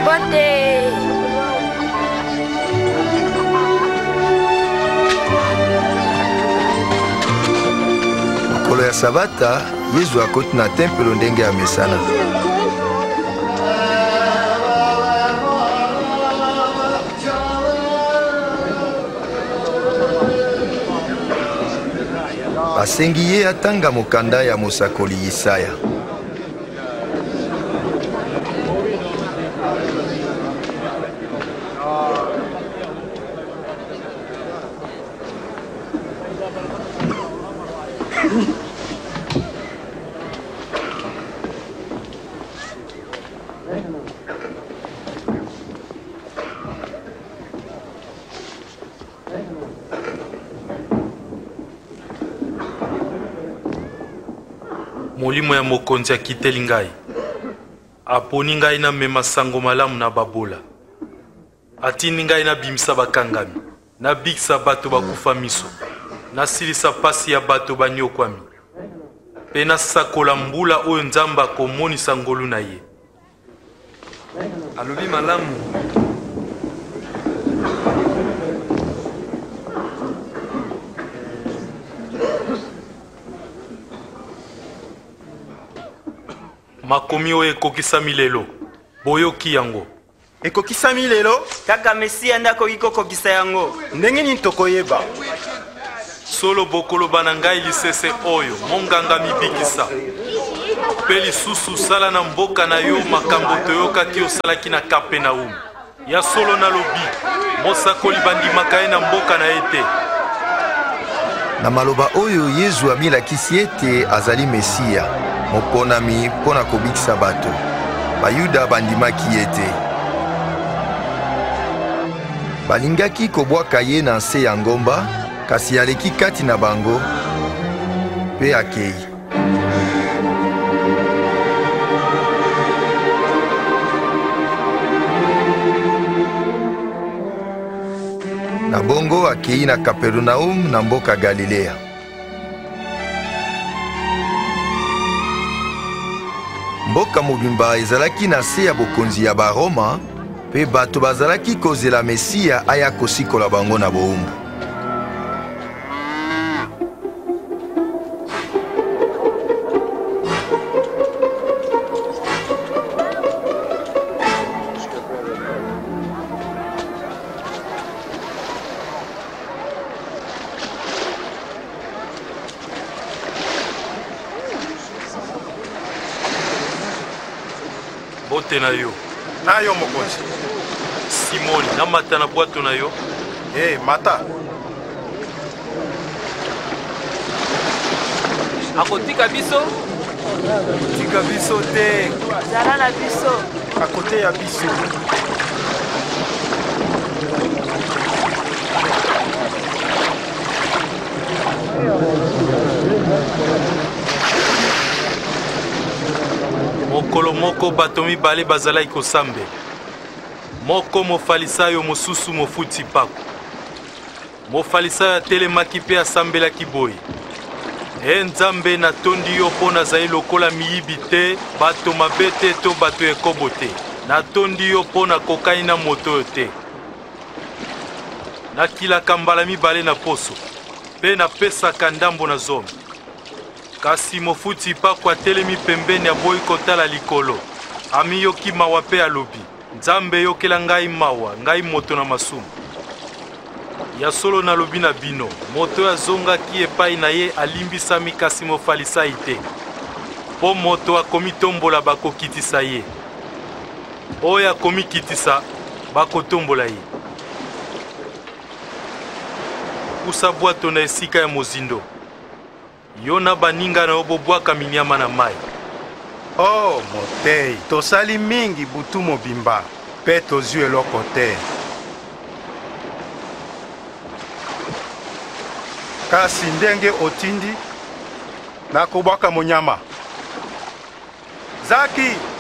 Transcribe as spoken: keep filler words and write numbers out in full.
Bote. Mokolo ya Sabata, Yesu akoti na tempelo ndenge ya mesana. Basengi ye atanga mokanda ya mosakoli Isaya. Molimo ya mokonzi akiteli ngai. Aponi ngai na mema sango malamu na babola. Atindi ngai na bimisa bakangami. Na bikisa bato bakufa miso. Na silisa pasi ya bato banyokwami. Pe na sakola mbula oyo Nzambe akomonisa ngolu na ye. Alobi malamu. Makomi oyo ekokisami lelo. Boyoki yango. Ekokisami lelo? Kaka Mesia ndakoki kokokisa yango. Ndenge nini tokoyeba? Solo bokolo bana ngai lisese oyo monganga mibikisa. Pe lisusu sala na mboka na yo makambo toyokaki osalaki na Kapernaum. Ya solo nalobi mosakoli bandimaka ye na mboka na ye te. Na maloba oyo Yesu amilakisi ete azali Mesia, moponami mpona kobikisa bato. Bayuda bandimaki ye te. Balingaki kobwaka ye na nse ya ngomba, kasi aleki kati na bango pe akei. Na bongo akei na Kapernaum na mboka Galilea. Mboka mobimba ezalaki na se ya bokonzi ya Baroma, pe bato bazalaki kozela Mesia aya kosikola bango na bowumbu. Bote na yo. Na yo mokonzi. Simoni, na mata na bwato na yo. Eh, hey, mata. Akotika biso? Tika biso te. Zala na biso. Akote ya biso. Mokolo moko bato mibale bazalaki kosambe. Moko mofalisayo mosusu mofuti pako. Mofalisayo atelemaki pe asambelaki boye. E Nzambe natondi yo mpo nazali lokola miyibi te, bato mabe te to bato ekobo te. Natondi yo mpo nakokani na moto oyo te. Nakilaka mbala mibale na poso, pe napesaka ndambo na zomi. Kasi mofuti pako atelemi pembeni aboyi kotala likolo. Amiyoki mawa pe alobi, Nzambe yokela ngai mawa, ngai moto na masumu. Ya solo nalobi na bino, moto azongaki epai na ye alimbisami kasi mofalisai te. Po moto akomitombola bakokitisa ye. Oyo akomikitisa bakotombola ye. Kusa bwato na esika ya mozindo. Yo na baninga na obobwaka minyama na mai. Oh, motei, tosali mingi butu mobimba, pe tozwi eloko te. Kasi ndenge otindi, nakobwaka monyama. Zaki!